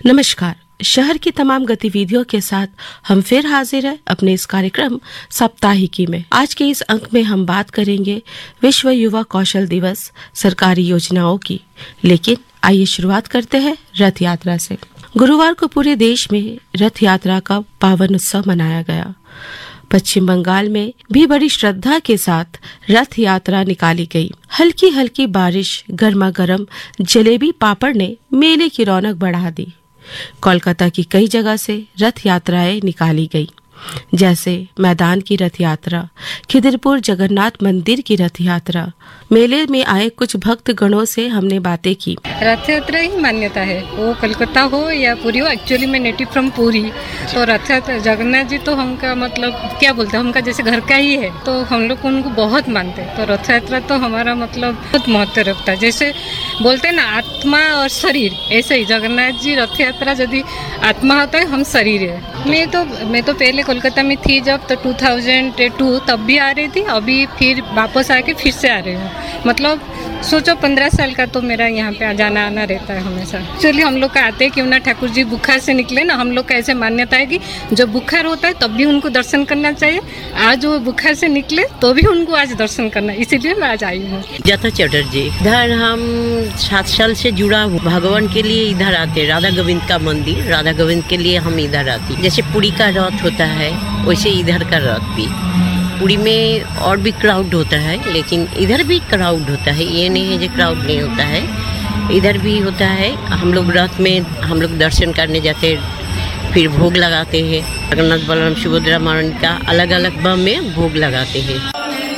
नमस्कार। शहर की तमाम गतिविधियों के साथ हम फिर हाजिर हैं अपने इस कार्यक्रम साप्ताहिकी में। आज के इस अंक में हम बात करेंगे विश्व युवा कौशल दिवस सरकारी योजनाओं की। लेकिन आइए शुरुआत करते हैं रथ यात्रा से। गुरुवार को पूरे देश में रथ यात्रा का पावन उत्सव मनाया गया। पश्चिम बंगाल में भी बड़ी श्रद्धा के साथ रथ यात्रा निकाली गई। हल्की हल्की बारिश, गर्मा गर्म जलेबी पापड़ ने मेले की रौनक बढ़ा दी। कोलकाता की कई जगह से रथ यात्राएं निकाली गई, जैसे मैदान की रथ यात्रा, खिदिरपुर जगन्नाथ मंदिर की रथ यात्रा। मेले में आए कुछ भक्त गणों से हमने बातें की। रथ यात्रा ही मान्यता है, वो कलकत्ता हो या पुरी हो। एक्चुअली मैं नेटिव फ्रॉम पुरी, तो रथ यात्रा जगन्नाथ जी तो हमका मतलब क्या बोलते हैं, हमका जैसे घर का ही है, तो हम लोग उनको बहुत मानते हैं। तो रथ यात्रा तो हमारा मतलब बहुत महत्व रखता है। जैसे बोलते हैं ना आत्मा और शरीर, ऐसे ही जगन्नाथ जी रथ यात्रा यदि आत्मा होता है, हम शरीर है। मैं तो पहले कोलकाता में थी जब, तो 2002 तब भी आ रही थी, अभी फिर वापस आके फिर से आ रही हूँ। मतलब सोचो 15 साल का तो मेरा यहाँ पे जाना आना रहता है हमेशा। एक्चुअली हम लोग का आते हैं क्यों ना ठाकुर जी बुखार से निकले ना, हम लोग का ऐसे मान्यता है कि जब बुखार होता है तब भी उनको दर्शन करना चाहिए। आज वो बुखार से निकले तो भी उनको आज दर्शन करना, इसीलिए मैं आज आई हूँ। जाता चटर्जी, इधर हम 7 साल से जुड़ा हूँ। भगवान के लिए इधर आते, राधा गोविंद का मंदिर, राधा गोविंद के लिए हम इधर आते। जैसे पुरी का रथ होता है वैसे इधर का रथ भी। पुरी में और भी क्राउड होता है, लेकिन इधर भी क्राउड होता है, ये नहीं है जो क्राउड नहीं होता है, इधर भी होता है। हम लोग रथ में हम लोग दर्शन करने जाते हैं, फिर भोग लगाते हैं। जगन्नाथ बलराम सुभद्रा महारानी का अलग अलग बम में भोग लगाते हैं।